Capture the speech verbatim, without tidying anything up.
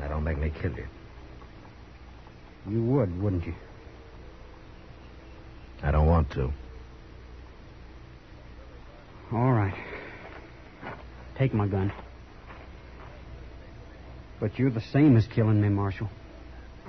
Now, don't make me kill you. You would, wouldn't you? I don't want to. All right. Take my gun. But you're the same as killing me, Marshal.